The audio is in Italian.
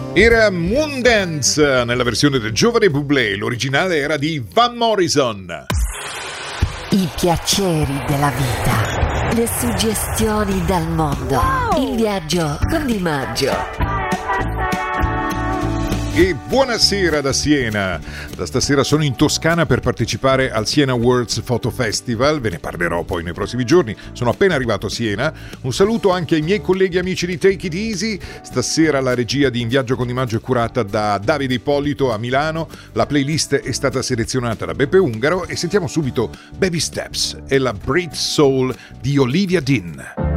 Era Moondance nella versione del giovane Bublé, l'originale era di Van Morrison. I piaceri della vita, le suggestioni dal mondo, il viaggio con Di Maggio. E buonasera da Siena. Da stasera sono in Toscana per partecipare al Siena Worlds Photo Festival. Ve ne parlerò poi nei prossimi giorni. Sono appena arrivato a Siena. Un saluto anche ai miei colleghi amici di Take It Easy. Stasera la regia di In Viaggio con Di Maggio è curata da Davide Ippolito a Milano. La playlist è stata selezionata da Beppe Ungaro e sentiamo subito Baby Steps e la Breathe Soul di Olivia Dean.